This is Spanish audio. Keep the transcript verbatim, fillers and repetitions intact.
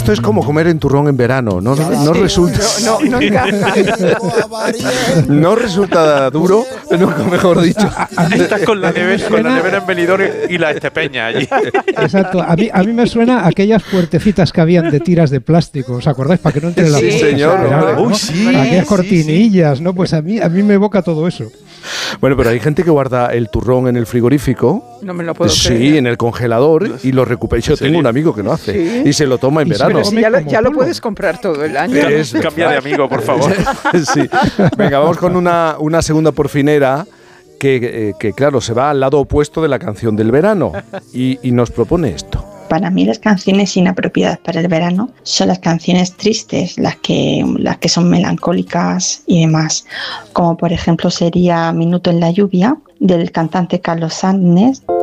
esto es como comer en turrón en verano, no, no, no resulta... No, no, no encaja. No resulta duro, nunca mejor dicho. Estás con la nevera, con la nevera en Benidorm y la estepeña allí. Exacto, a mí, a mí me suena a aquellas puertecitas que habían de tiras de plástico, ¿os acordáis? Para que no entre la Sí, puerta, señor. esperable, ¿no? Uy, sí. Aquellas Sí, cortinillas, ¿no? Pues a mí, a mí me evoca todo eso. Bueno, pero hay gente que guarda el turrón en el frigorífico. No me lo puedo Sí, creer. en el congelador y lo recupera. Yo tengo un amigo que lo hace Sí. y se lo toma en Y se verano. lo Si ya lo, como ya lo polvo. puedes comprar todo el año. Es- Cambia de amigo, por favor. Sí. Venga, vamos con una, una segunda porfinera que, eh, que, claro, se va al lado opuesto de la canción del verano y, y nos propone esto. Para mí las canciones inapropiadas para el verano son las canciones tristes, las que, las que son melancólicas y demás, como por ejemplo sería Minuto en la lluvia del cantante Carlos Sánchez.